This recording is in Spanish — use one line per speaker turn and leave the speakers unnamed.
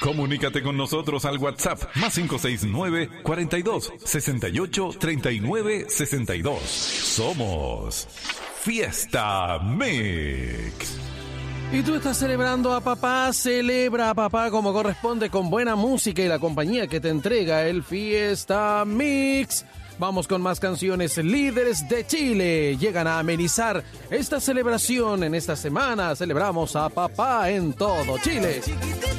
Comunícate con nosotros al WhatsApp más 569-42-68-39-62. Somos Fiesta Mix.
¿Y tú estás celebrando a papá? Celebra a papá como corresponde, con buena música y la compañía que te entrega el Fiesta Mix. Vamos con más canciones. Líderes de Chile llegan a amenizar esta celebración. En esta semana celebramos a papá en todo Chile.